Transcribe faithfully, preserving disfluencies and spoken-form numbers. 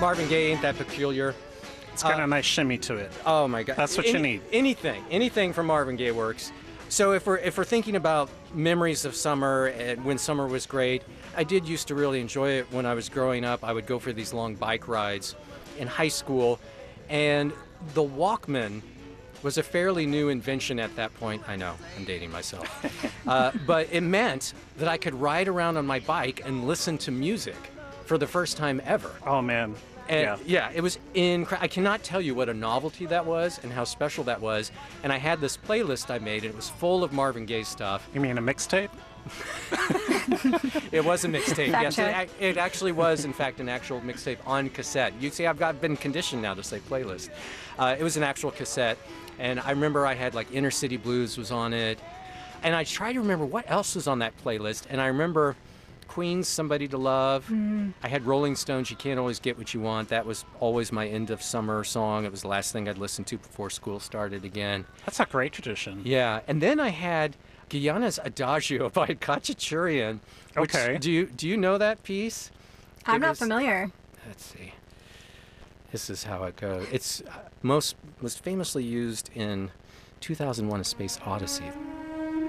Marvin Gaye ain't that peculiar. It's got Uh, a nice shimmy to it. Oh my God. That's what you need. Anything, anything from Marvin Gaye works. So if we're if we're thinking about memories of summer and when summer was great, I did used to really enjoy it when I was growing up. I would go for these long bike rides in high school, and the Walkman was a fairly new invention at that point. I know, I'm dating myself. uh, but it meant that I could ride around on my bike and listen to music for the first time ever. Oh, man. And yeah. yeah, it was incredible. I cannot tell you what a novelty that was and how special that was. And I had this playlist I made, and it was full of Marvin Gaye stuff. You mean a mixtape? It was a mixtape. Fact Yes, check. it, it actually was, in fact, an actual mixtape on cassette. You see, I've got been conditioned now to say playlist. Uh, it was an actual cassette, and I remember I had like Inner City Blues was on it, and I tried to remember what else was on that playlist, and I remember Queen's Somebody to Love. Mm. I had Rolling Stones' You Can't Always Get What You Want. That was always my end of summer song. It was the last thing I'd listen to before school started again. That's a great tradition. Yeah, and then I had Guyana's Adagio by Khachaturian. which- Okay. Do you do you know that piece? I'm It not was- familiar. Let's see. This is how it goes. It's uh, most most famously used in two thousand one: A Space Odyssey.